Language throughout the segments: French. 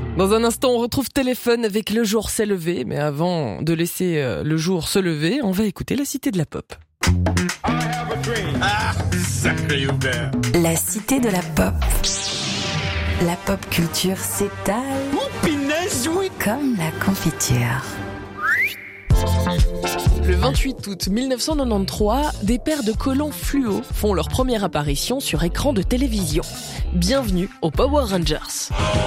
Dans un instant, on retrouve Téléphone avec Le jour s'est levé. Mais avant de laisser le jour se lever, on va écouter la Cité de la Pop. Sacré Hubert. La Cité de la Pop. La pop culture s'étale comme la confiture. Le 28 août 1993, des paires de collants fluo font leur première apparition sur écran de télévision. Bienvenue aux Power Rangers.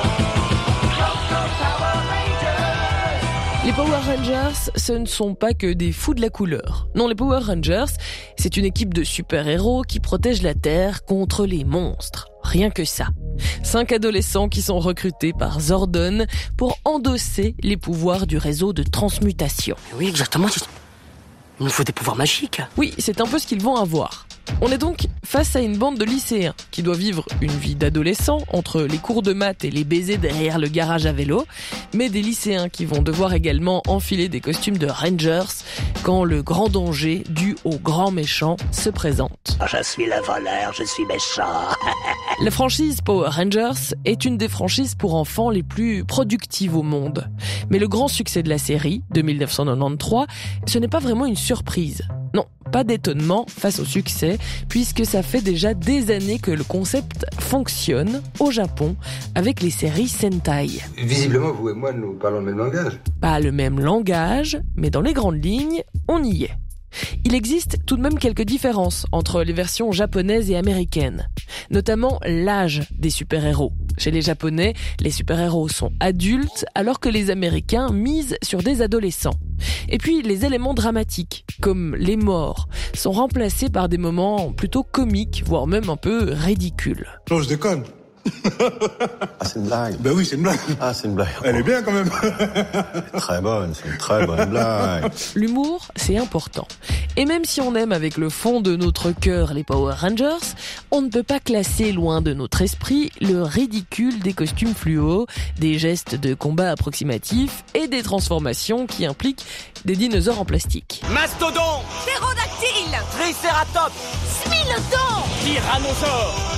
Les Power Rangers, ce ne sont pas que des fous de la couleur. Non, les Power Rangers, c'est une équipe de super-héros qui protège la Terre contre les monstres. Rien que ça. 5 adolescents qui sont recrutés par Zordon pour endosser les pouvoirs du réseau de transmutation. Oui, exactement. Il nous faut des pouvoirs magiques. Oui, c'est un peu ce qu'ils vont avoir. On est donc face à une bande de lycéens qui doit vivre une vie d'adolescent entre les cours de maths et les baisers derrière le garage à vélo, mais des lycéens qui vont devoir également enfiler des costumes de Rangers quand le grand danger dû au grand méchant se présente. Je suis le voleur, je suis méchant. La franchise Power Rangers est une des franchises pour enfants les plus productives au monde. Mais le grand succès de la série, de 1993, ce n'est pas vraiment une surprise. Non, pas d'étonnement face au succès, puisque ça fait déjà des années que le concept fonctionne au Japon avec les séries Sentai. Visiblement, vous et moi, nous parlons le même langage. Pas le même langage, mais dans les grandes lignes, on y est. Il existe tout de même quelques différences entre les versions japonaises et américaines, notamment l'âge des super-héros. Chez les Japonais, les super-héros sont adultes, alors que les Américains misent sur des adolescents. Et puis, les éléments dramatiques, comme les morts, sont remplacés par des moments plutôt comiques, voire même un peu ridicules. Non, je déconne. Ah, c'est une blague. Ben oui, c'est une blague. Ah, c'est une blague. Elle est bien quand même. Très bonne, c'est une très bonne blague. L'humour, c'est important. Et même si on aime avec le fond de notre cœur les Power Rangers, on ne peut pas classer loin de notre esprit le ridicule des costumes fluo, des gestes de combat approximatifs et des transformations qui impliquent des dinosaures en plastique. Mastodon, Ptérodactyle, Triceratops, Smilodon, Tyrannosaure.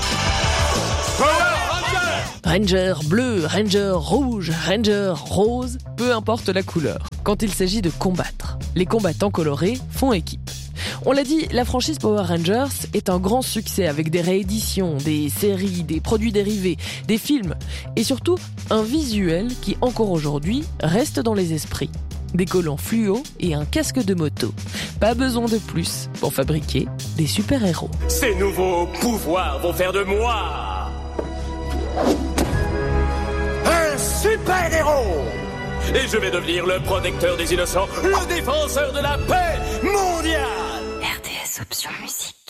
Ranger bleu, Ranger rouge, Ranger rose, peu importe la couleur. Quand il s'agit de combattre, les combattants colorés font équipe. On l'a dit, la franchise Power Rangers est un grand succès avec des rééditions, des séries, des produits dérivés, des films et surtout un visuel qui encore aujourd'hui reste dans les esprits. Des collants fluo et un casque de moto. Pas besoin de plus pour fabriquer des super-héros. Ces nouveaux pouvoirs vont faire de moi un super-héros. Et je vais devenir le protecteur des innocents, le défenseur de la paix mondiale. RDS Option Musique.